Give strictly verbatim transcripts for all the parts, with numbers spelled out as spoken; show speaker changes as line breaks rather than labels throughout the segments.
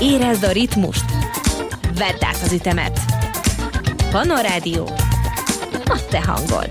Érezd a ritmust! Vedd át az ütemet! Pannon Rádió, a te hangod!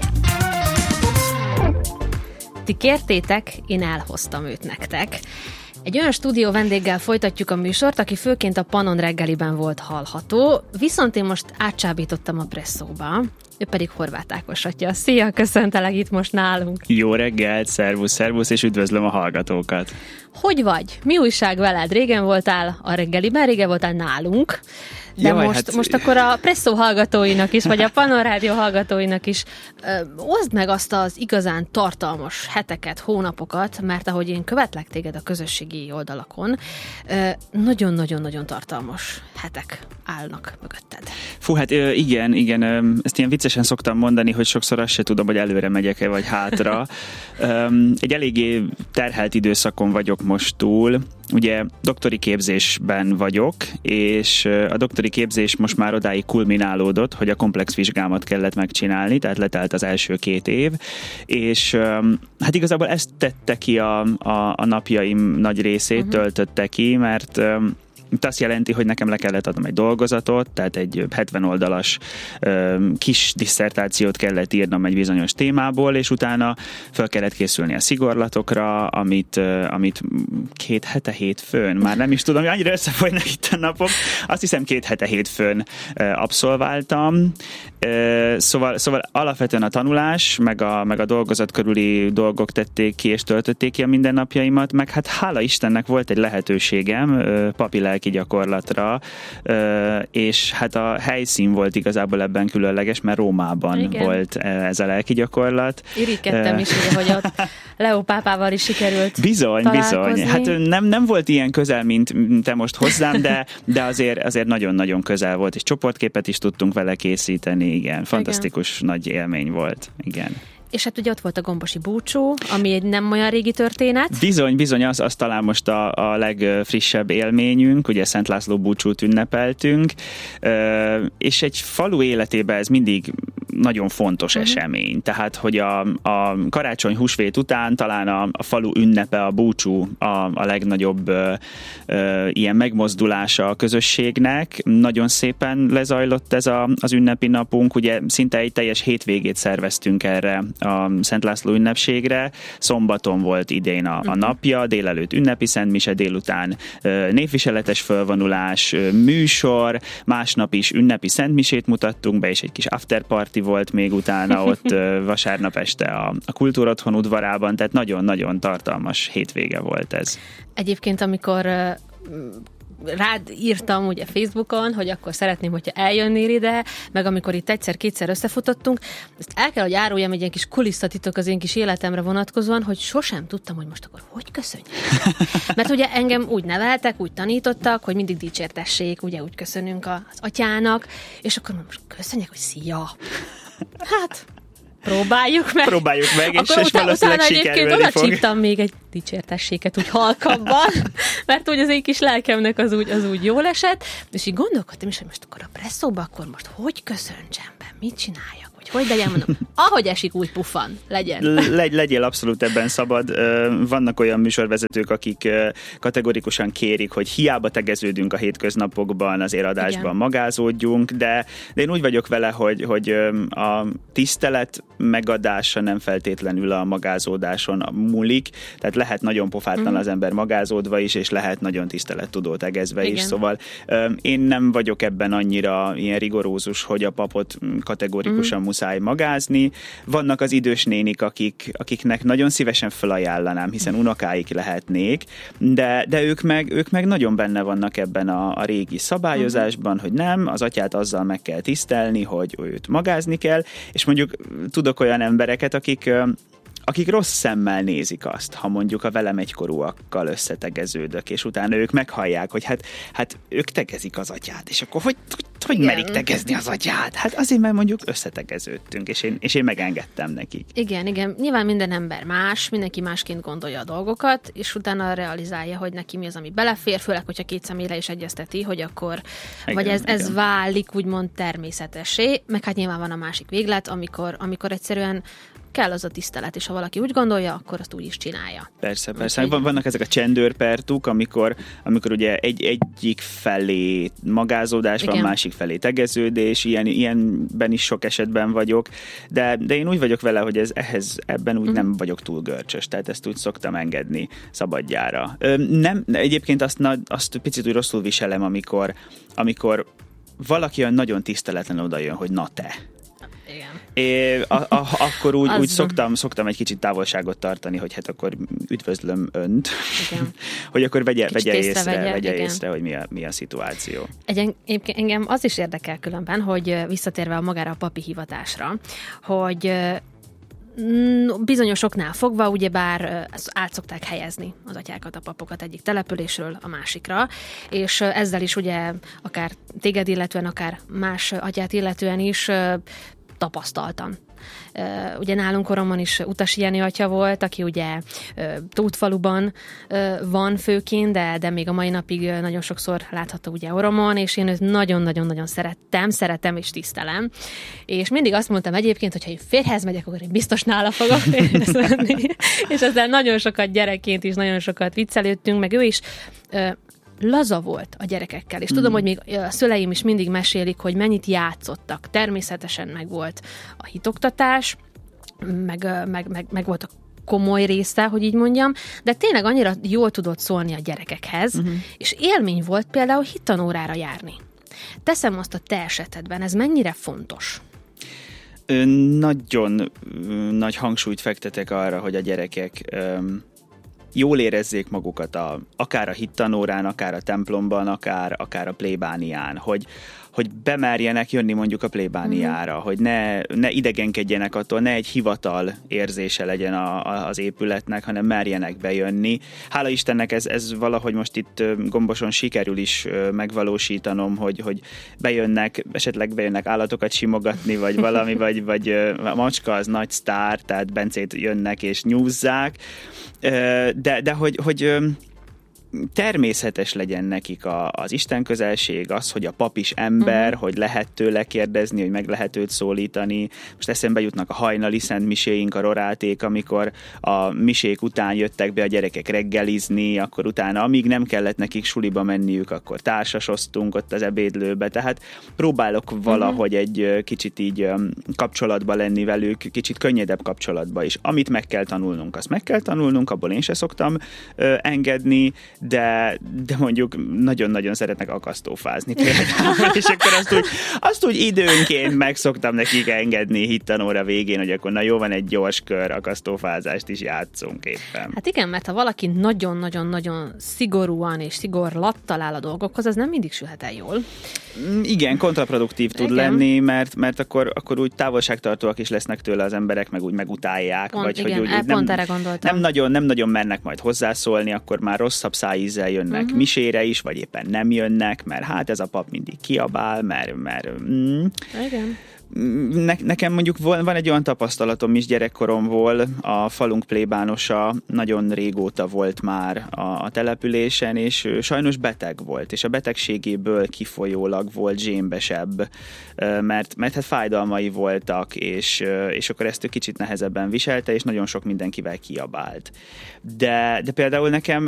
Ti kértétek, én elhoztam őt nektek. Egy olyan stúdió vendéggel folytatjuk a műsort, aki főként a Pannon reggeliben volt hallható, viszont én most átcsábítottam a presszóba, ő pedig Horváth Ákos atya. Szia, köszöntelek itt most nálunk.
Jó reggelt, szervusz, szervusz, és üdvözlöm a hallgatókat.
Hogy vagy? Mi újság veled? Régen voltál a reggeliben, régen voltál nálunk, de Jaj, most, hát... most akkor a Presszó hallgatóinak is, vagy a Pannon Rádió hallgatóinak is ö, oszd meg azt az igazán tartalmas heteket, hónapokat, mert ahogy én követlek téged a közösségi oldalakon, ö, nagyon-nagyon-nagyon tartalmas hetek állnak mögötted.
Fú, hát ö, igen, igen, ö, ezt ilyen viccesen szoktam mondani, hogy sokszor azt se tudom, hogy előre megyek-e, vagy hátra. ö, egy eléggé terhelt időszakon vagyok most túl. Ugye doktori képzésben vagyok, és a doktori képzés most már odáig kulminálódott, hogy a komplex vizsgámat kellett megcsinálni, tehát letelt az első két év, és hát igazából ezt tette ki a, a, a napjaim nagy részét, uh-huh. töltötte ki, mert itt azt jelenti, hogy nekem le kellett adnom egy dolgozatot, tehát egy hetven oldalas ö, kis disszertációt kellett írnom egy bizonyos témából, és utána fel kellett készülni a szigorlatokra, amit, ö, amit két hete hétfőn, már nem is tudom, annyira összefolynak itt a napok, azt hiszem két hete hétfőn ö, abszolváltam. Ö, szóval, szóval alapvetően a tanulás, meg a, meg a dolgozat körüli dolgok tették ki, és töltötték ki a mindennapjaimat, meg hát hála Istennek volt egy lehetőségem ö, papi lelki gyakorlatra, és hát a helyszín volt igazából ebben különleges, mert Rómában Igen. volt ez a lelki gyakorlat.
Irigykedtem is, ugye, hogy ott Leó pápával is sikerült
Bizony, bizony. Hát nem, nem volt ilyen közel, mint te most hozzám, de, de azért, azért nagyon-nagyon közel volt, és csoportképet is tudtunk vele készíteni, igen. Fantasztikus Igen. nagy élmény volt, igen.
És hát ugye ott volt a gombosi búcsú, ami egy nem olyan régi történet.
Bizony, bizony, az, az talán most a, a legfrissebb élményünk, ugye Szent László búcsút ünnepeltünk, és egy falu életében ez mindig nagyon fontos uh-huh. esemény. Tehát, hogy a, a karácsony húsvét után talán a, a falu ünnepe, a búcsú a, a legnagyobb ö, ö, ilyen megmozdulása a közösségnek. Nagyon szépen lezajlott ez a, az ünnepi napunk, ugye szinte egy teljes hétvégét szerveztünk erre a Szent László ünnepségre. Szombaton volt idén a, a napja, délelőtt ünnepi szentmise, délután ö, névviseletes fölvonulás, ö, műsor, másnap is ünnepi szentmisét mutattunk be, és egy kis afterparty volt még utána ott ö, vasárnap este a, a Kultúrotthon udvarában, tehát nagyon-nagyon tartalmas hétvége volt ez.
Egyébként, amikor ö, rád írtam ugye Facebookon, hogy akkor szeretném, hogyha eljönnél ide, meg amikor itt egyszer-kétszer összefutottunk, ezt el kell, hogy áruljam egy ilyen kis kulisszatitok az én kis életemre vonatkozóan, hogy sosem tudtam, hogy most akkor hogy köszönjek. Mert ugye engem úgy neveltek, úgy tanítottak, hogy mindig dicsértessék, ugye úgy köszönünk az atyának, és akkor most köszönjek, hogy szia. Hát... Próbáljuk meg.
Próbáljuk meg, és, és
utána,
valószínűleg
utána
sikerülni fog.
Oda még egy dicsértesséket úgy halkabban, mert úgy az én kis lelkemnek az úgy, az úgy jól esett, és így gondolkodtam is, hogy most akkor a presszóba, akkor most hogy köszöntsem be, mit csináljak, hogy hogy legyen, mondom, ahogy esik, úgy pufan, legyen.
Legy, legyél abszolút ebben szabad. Vannak olyan műsorvezetők, akik kategorikusan kérik, hogy hiába tegeződünk a hétköznapokban, azért adásban Igen. magázódjunk, de, de én úgy vagyok vele, hogy, hogy a tisztelet megadása nem feltétlenül a magázódáson múlik, tehát lehet nagyon pofátlan uh-huh. az ember magázódva is, és lehet nagyon tisztelettudó tegezve Igen. is, szóval én nem vagyok ebben annyira ilyen rigorózus, hogy a papot kategorikusan uh-huh. muszáj magázni. Vannak az idős nénik, akik, akiknek nagyon szívesen felajánlanám, hiszen unokáik lehetnék, de, de ők, meg, ők meg nagyon benne vannak ebben a, a régi szabályozásban, uh-huh. hogy nem, az atyát azzal meg kell tisztelni, hogy őt magázni kell, és mondjuk tudok olyan embereket, akik akik rossz szemmel nézik azt, ha mondjuk a velem egykorúakkal összetegeződök, és utána ők meghallják, hogy hát, hát ők tegezik az atyát, és akkor hogy, hogy, hogy merik tegezni az atyát? Hát azért, mert mondjuk összetegeződtünk, és én, és én megengedtem nekik.
Igen, igen. Nyilván minden ember más, mindenki másként gondolja a dolgokat, és utána realizálja, hogy neki mi az, ami belefér, főleg, hogyha két személyre is egyezteti, hogy akkor, igen, vagy ez, ez válik úgymond természetessé, meg hát nyilván van a másik véglet, amikor, amikor egyszerűen kell az a tisztelet, és ha valaki úgy gondolja, akkor azt úgy is csinálja.
Persze, persze. Úgyhogy... Vannak ezek a csendőrpertuk, amikor, amikor ugye egy, egyik felé magázódás Igen. van, másik felé tegeződés, ilyen, ilyenben is sok esetben vagyok, de, de én úgy vagyok vele, hogy ez ehhez ebben úgy uh-huh. nem vagyok túl görcsös, tehát ezt úgy szoktam engedni szabadjára. Nem, egyébként azt, azt picit úgy rosszul viselem, amikor, amikor valaki olyan nagyon tiszteletlen odajön, hogy na te.
Igen.
É, a, a, akkor úgy, úgy szoktam, szoktam egy kicsit távolságot tartani, hogy hát akkor üdvözlöm önt, igen. hogy akkor vegye, vegye észre, vegye, vegye észre, hogy mi a, mi a szituáció.
Egy, engem az is érdekel különben, hogy visszatérve magára a papi hivatásra, hogy bizonyosoknál fogva, ugyebár át szokták helyezni az atyákat, a papokat egyik településről a másikra, és ezzel is ugye akár téged illetően, akár más atyát illetően is tapasztaltam. Uh, ugye nálunk koromban is Utas Jenő atya volt, aki ugye uh, Tótfaluban uh, van főként, de, de még a mai napig uh, nagyon sokszor látható ugye Oromon, és én őt nagyon-nagyon-nagyon szerettem, szeretem és tisztelem. És mindig azt mondtam egyébként, hogy ha én férjhez megyek, akkor én biztos nála fogok férjhez menni. És ezzel nagyon sokat gyerekként is, nagyon sokat viccelődtünk, meg ő is uh, laza volt a gyerekekkel, és mm. tudom, hogy még a szüleim is mindig mesélik, hogy mennyit játszottak. Természetesen meg volt a hitoktatás, meg, meg, meg, meg volt a komoly része, hogy így mondjam, de tényleg annyira jól tudott szólni a gyerekekhez, mm-hmm. és élmény volt például hittanórára járni. Teszem azt a te esetedben, ez mennyire fontos?
Ö, nagyon nagy hangsúlyt fektetek arra, hogy a gyerekek öm, jól érezzék magukat a, akár a hittanórán, akár a templomban, akár, akár a plébánián, hogy, hogy bemerjenek jönni mondjuk a plébániára, mm. hogy ne, ne idegenkedjenek attól, ne egy hivatal érzése legyen a, a, az épületnek, hanem merjenek bejönni. Hála Istennek ez, ez valahogy most itt Gomboson sikerül is megvalósítanom, hogy, hogy bejönnek, esetleg bejönnek állatokat simogatni, vagy valami, vagy, vagy a macska az nagy sztár, tehát Bencét jönnek és nyúzzák, de, de hogy, hogy természetes legyen nekik a, az Isten közelség, az, hogy a pap is ember, uh-huh. hogy lehet tőle kérdezni, hogy meg lehet őt szólítani. Most eszembe jutnak a hajnali szent miséink, a roráték, amikor a misék után jöttek be a gyerekek reggelizni, akkor utána, amíg nem kellett nekik suliba menniük, akkor társasoztunk ott az ebédlőbe, tehát próbálok valahogy egy kicsit így kapcsolatba lenni velük, kicsit könnyedebb kapcsolatba is. Amit meg kell tanulnunk, azt meg kell tanulnunk, abból én se szoktam ö, engedni, De, de mondjuk nagyon-nagyon szeretnek akasztófázni például, és akkor azt úgy, azt úgy időnként meg szoktam nekik engedni hittanóra végén, hogy akkor na jó, van egy gyors kör, akasztófázást is játszunk éppen.
Hát igen, mert ha valaki nagyon-nagyon-nagyon szigorúan és szigorlattal áll a dolgokhoz, az nem mindig sülhet el jól.
Igen, kontraproduktív tud igen. lenni, mert, mert akkor, akkor úgy távolságtartóak is lesznek tőle az emberek, meg úgy megutálják.
Pont,
vagy
igen,
hogy úgy,
el,
nem,
pont erre gondoltam.
Nem nagyon, nem nagyon mernek majd hozzászólni, akkor már rosszabb szájízzel jönnek uh-huh. misére is, vagy éppen nem jönnek, mert hát ez a pap mindig kiabál, mert... mert mm.
Igen.
Ne, nekem mondjuk van egy olyan tapasztalatom is gyerekkoromból, a falunk plébánosa nagyon régóta volt már a, a településen, és sajnos beteg volt, és a betegségéből kifolyólag volt zsémbesebb, mert, mert hát fájdalmai voltak, és, és akkor ezt ő kicsit nehezebben viselte, és nagyon sok mindenkivel kiabált. De, de például nekem...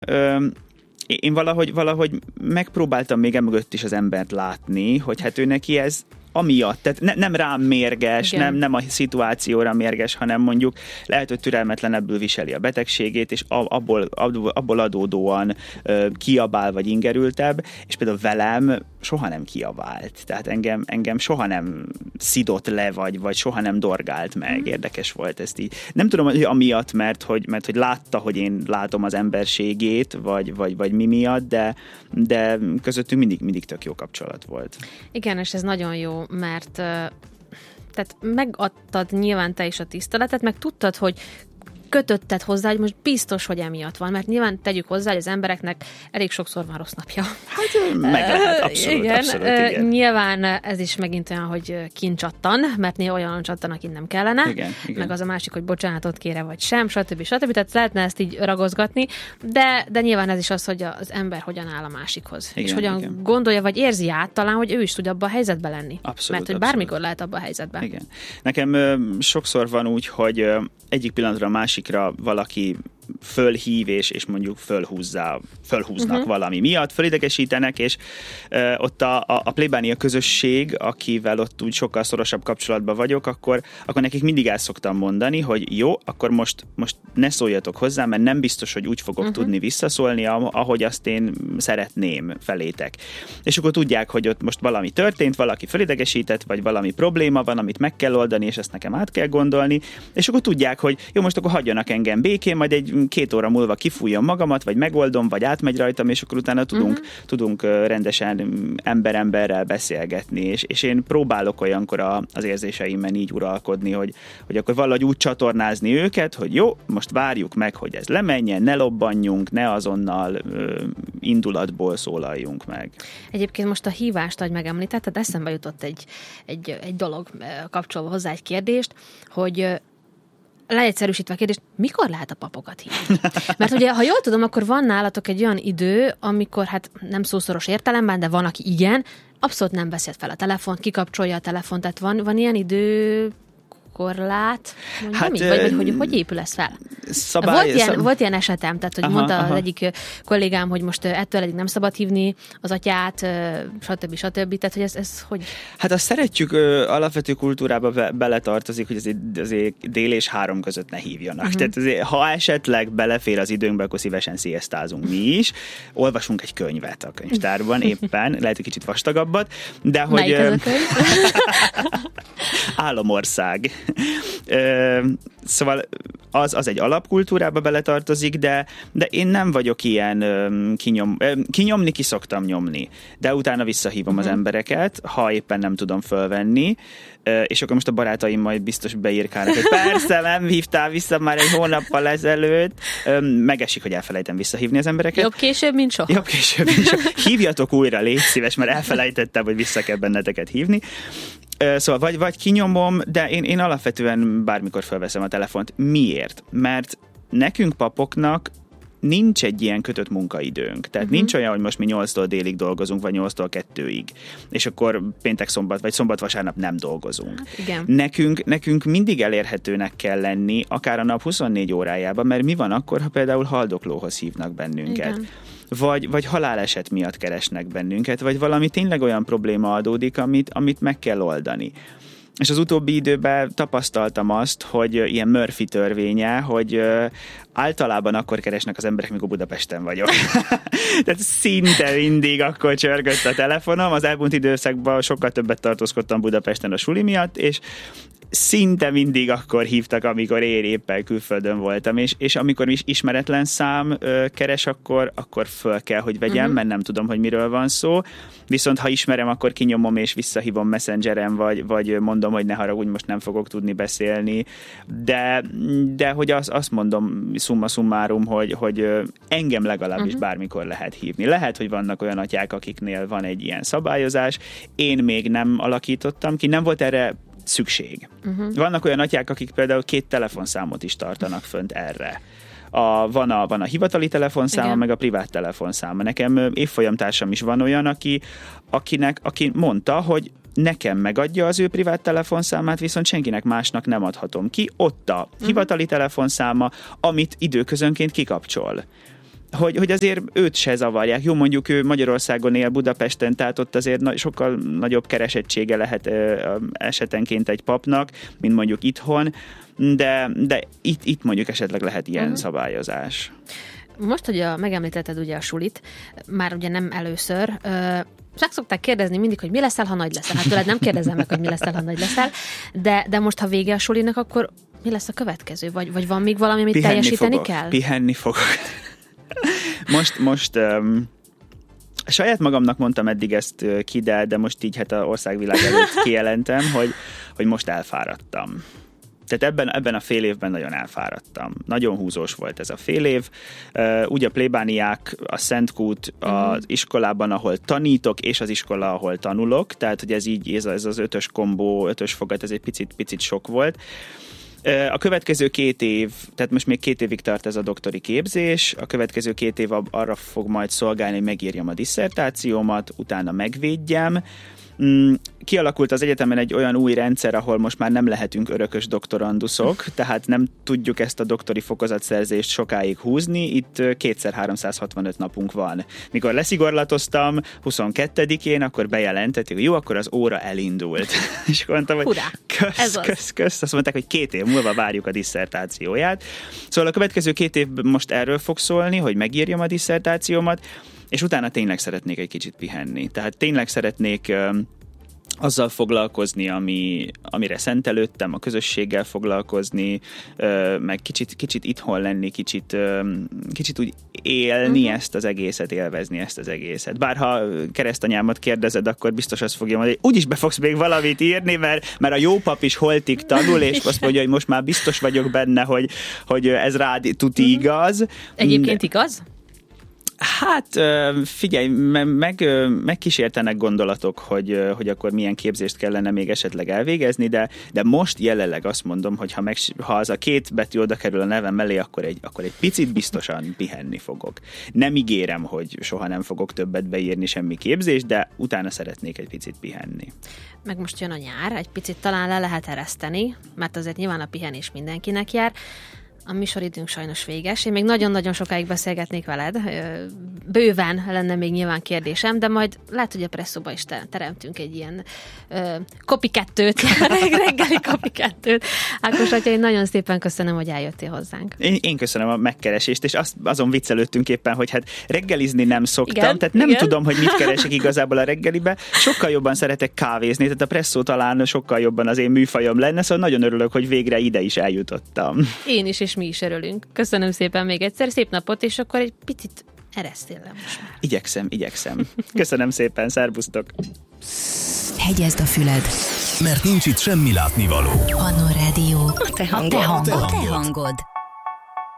Én valahogy, valahogy megpróbáltam még emögött is az embert látni, hogy hát ő neki ez amiatt, tehát ne, nem rám mérges, nem, nem a szituációra mérges, hanem mondjuk lehet, hogy türelmetlenebbül viseli a betegségét, és abból, abból adódóan uh, kiabál vagy ingerültebb, és például velem soha nem kiabált. Tehát engem, engem soha nem szidott le, vagy, vagy soha nem dorgált meg. Mm. Érdekes volt ezt így. Nem tudom, hogy amiatt, mert hogy, mert hogy látta, hogy én látom az emberségét, vagy, vagy, vagy mi miatt, de, de közöttünk mindig, mindig tök jó kapcsolat volt.
Igen, és ez nagyon jó, mert tehát megadtad nyilván te is a tiszteletet, meg tudtad, hogy kötötted hozzá, hogy most biztos, hogy emiatt van, mert nyilván tegyük hozzá, hogy az embereknek elég sokszor van rossz napja.
Hát meg lehet, abszolút,
igen,
abszolút, igen.
Nyilván ez is megint olyan, hogy kincsattan, mert néha olyan csattan, akit nem kellene,
igen, igen.
meg az a másik, hogy bocsánatot kére, vagy sem, stb. stb. Tehát lehetne ezt így ragozgatni, de, de nyilván ez is az, hogy az ember hogyan áll a másikhoz. Igen, és hogyan igen. gondolja, vagy érzi át talán, hogy ő is tud abba a helyzetben lenni.
Abszolút,
mert hogy
abszolút.
bármikor lehet abba a helyzetben.
Igen. Nekem ö, sokszor van úgy, hogy ö, egyik pillanatra a másikra valaki fölhív, és, és mondjuk fölhúzzá, fölhúznak uh-huh. valami miatt, fölidegesítenek, és ö, ott a, a, a plébánia közösség, akivel ott úgy sokkal szorosabb kapcsolatban vagyok, akkor, akkor nekik mindig el szoktam mondani, hogy jó, akkor most, most ne szóljatok hozzá, mert nem biztos, hogy úgy fogok uh-huh. tudni visszaszólni, ahogy azt én szeretném felétek. És akkor tudják, hogy ott most valami történt, valaki fölidegesített, vagy valami probléma van, amit meg kell oldani, és ezt nekem át kell gondolni, és akkor tudják, hogy jó, most akkor hagyjanak engem békén, majd egy két óra múlva kifújom magamat, vagy megoldom, vagy átmegy rajtam, és akkor utána tudunk, uh-huh. tudunk rendesen ember-emberrel beszélgetni, és, és én próbálok olyankor a, az érzéseimben így uralkodni, hogy, hogy akkor valahogy úgy csatornázni őket, hogy jó, most várjuk meg, hogy ez lemenjen, ne lobbanjunk, ne azonnal ö, indulatból szólaljunk meg.
Egyébként most a hívást, ahogy megemlítetted, eszembe jutott egy, egy, egy dolog kapcsolva hozzá egy kérdést, hogy leegyszerűsítve a kérdést, mikor lehet a papokat hívni? Mert ugye, ha jól tudom, akkor van nálatok egy olyan idő, amikor hát nem szószoros értelemben, de van, aki igen, abszolút nem beszélt fel a telefont, kikapcsolja a telefont, tehát van, van ilyen idő korlát, hát, így, vagy, vagy hogy, hogy épül ez fel?
Szabály,
volt, ilyen,
szab...
volt ilyen esetem, tehát hogy aha, mondta aha. az egyik kollégám, hogy most ettől eddig nem szabad hívni az atyát, stb. stb. Tehát, hogy ez, ez hogy...
Hát azt szeretjük, alapvető kultúrába be, beletartozik, hogy azért, azért dél és három között ne hívjanak. Uh-huh. Tehát azért, ha esetleg belefér az időnkbe, akkor szívesen sziasztázunk mi is. Olvasunk egy könyvet a könyvtárban éppen, lehet, hogy kicsit vastagabbat, de hogy...
Melyik ez a könyv?
Álomország. Szóval az, az egy alapkultúrába beletartozik, de, de én nem vagyok ilyen kinyom, kinyomni, ki szoktam nyomni, de utána visszahívom uh-huh. az embereket, ha éppen nem tudom fölvenni, és akkor most a barátaim majd biztos beírkálnak, hogy persze, nem hívtál vissza már egy hónappal ezelőtt. Megesik, hogy elfelejtem visszahívni az embereket.
Jobb később, mint soha.
Jobb később, mint soha. Hívjatok újra, légy szíves, mert elfelejtettem, hogy vissza kell benneteket hívni. Szóval vagy, vagy kinyomom, de én, én alapvetően bármikor felveszem a telefont. Miért? Mert nekünk papoknak nincs egy ilyen kötött munkaidőnk. Tehát uh-huh. nincs olyan, hogy most mi nyolctól délig dolgozunk, vagy nyolctól kettőig. És akkor péntek-szombat, vagy szombat-vasárnap nem dolgozunk.
Hát igen.
Nekünk, nekünk mindig elérhetőnek kell lenni, akár a nap huszonnégy órájában, mert mi van akkor, ha például haldoklóhoz hívnak bennünket. Igen. Vagy, vagy haláleset miatt keresnek bennünket, vagy valami tényleg olyan probléma adódik, amit, amit meg kell oldani. És az utóbbi időben tapasztaltam azt, hogy ilyen Murphy törvénye, hogy általában akkor keresnek az emberek, mikor Budapesten vagyok. Tehát szinte mindig akkor csörgött a telefonom. Az elmúlt időszakban sokkal többet tartózkodtam Budapesten a suli miatt, és szinte mindig akkor hívtak, amikor én éppen külföldön voltam, és, és amikor is ismeretlen szám ö, keres, akkor, akkor föl kell, hogy vegyem, uh-huh. mert nem tudom, hogy miről van szó. Viszont ha ismerem, akkor kinyomom és visszahívom Messengeren, vagy, vagy mondom, hogy ne haragudj, most nem fogok tudni beszélni. De, de hogy az, azt mondom summa summarum, hogy, hogy engem legalábbis uh-huh. bármikor lehet hívni. Lehet, hogy vannak olyan atyák, akiknél van egy ilyen szabályozás. Én még nem alakítottam ki, nem volt erre szükség. Uh-huh. Vannak olyan atyák, akik például két telefonszámot is tartanak fönt erre. A, van, a, van a hivatali telefonszáma, igen. meg a privát telefonszáma. Nekem évfolyamtársam is van olyan, aki, akinek, aki mondta, hogy nekem megadja az ő privát telefonszámát, viszont senkinek másnak nem adhatom ki. Ott a uh-huh. hivatali telefonszáma, amit időközönként kikapcsol. Hogy, hogy azért őt se zavarják. Jó, mondjuk ő Magyarországon él, Budapesten, tehát ott azért na, sokkal nagyobb keresettsége lehet ö, esetenként egy papnak, mint mondjuk itthon, de, de itt, itt mondjuk esetleg lehet ilyen uh-huh. szabályozás.
Most, hogy a, megemlítetted ugye a sulit, már ugye nem először, ö, meg szokták kérdezni mindig, hogy mi leszel, ha nagy leszel. Hát tőled nem kérdezem meg, hogy mi leszel, ha nagy leszel, de, de most, ha vége a sulinak, akkor mi lesz a következő? Vagy, vagy van még valami, amit pihenni teljesíteni
fogok,
kell?
Pihenni fogok. Most, most um, saját magamnak mondtam eddig ezt ki, de, de most így hát az országvilág előtt kijelentem, hogy, hogy most elfáradtam. Tehát ebben, ebben a fél évben nagyon elfáradtam. Nagyon húzós volt ez a fél év. Uh, úgy a plébániák, a Szentkút az iskolában, ahol tanítok, és az iskola, ahol tanulok, tehát hogy ez így, ez, ez az ötös kombó, ötös fogat, ez egy picit, picit sok volt. A következő két év, tehát most még két évig tart ez a doktori képzés, a következő két év arra fog majd szolgálni, hogy megírjam a disszertációmat, utána megvédjem. Kialakult az egyetemen egy olyan új rendszer, ahol most már nem lehetünk örökös doktoranduszok, tehát nem tudjuk ezt a doktori fokozatszerzést sokáig húzni, itt kétszer háromszázhatvanöt napunk van. Mikor leszigorlatoztam huszonkettedikén, akkor bejelentették, hogy jó, akkor az óra elindult. És akkor mondtam, hogy
Hurrá,
kösz,
ez
kösz, kösz, azt mondták, hogy két év múlva várjuk a disszertációját. Szóval a következő két év most erről fog szólni, hogy megírjam a disszertációmat, és utána tényleg szeretnék egy kicsit pihenni. Tehát tényleg szeretnék ö, azzal foglalkozni, ami, amire szentelődtem, a közösséggel foglalkozni, ö, meg kicsit, kicsit itthon lenni, kicsit, ö, kicsit úgy élni uh-huh. ezt az egészet, élvezni ezt az egészet. Bár ha keresztanyámat kérdezed, akkor biztos azt fogja mondani, hogy úgyis be fogsz még valamit írni, mert, mert a jó pap is holtig tanul, és azt mondja, hogy most már biztos vagyok benne, hogy, hogy ez rád tuti igaz.
Egyébként igaz?
Hát figyelj, meg, megkísértenek gondolatok, hogy, hogy akkor milyen képzést kellene még esetleg elvégezni, de, de most jelenleg azt mondom, hogy ha, meg, ha az a két betű oda kerül a nevem mellé, akkor egy, akkor egy picit biztosan pihenni fogok. Nem ígérem, hogy soha nem fogok többet beírni semmi képzést, de utána szeretnék egy picit pihenni.
Meg most jön a nyár, egy picit talán le lehet ereszteni, mert azért nyilván a pihenés mindenkinek jár. A műsoridőnk sajnos véges. Én még nagyon-nagyon sokáig beszélgetnék veled. Bőven lenne még nyilván kérdésem, de majd lehet, hogy a presszóba is teremtünk egy ilyen kopikettőt, reggeli kopikettőt. Ákos atya, én nagyon szépen köszönöm, hogy eljöttél hozzánk.
Én, én köszönöm a megkeresést, és azt, azon viccelődtünk éppen, hogy hát reggelizni nem szoktam,
igen,
tehát nem
igen.
tudom, hogy mit keresek igazából a reggelibe. Sokkal jobban szeretek kávézni, tehát a presszó talán sokkal jobban az én műfajom lenne, szóval nagyon örülök, hogy végre ide is eljutottam.
Én is, és mi is örülünk. Köszönöm szépen még egyszer, szép napot, és akkor egy picit eresztél le most már.
Igyekszem, igyekszem. Köszönöm szépen, szervusztok!
Hegyezd a füled, mert nincs itt semmi látnivaló.
Annó Rádió.
A te hangod. A te hangod. A te hangod.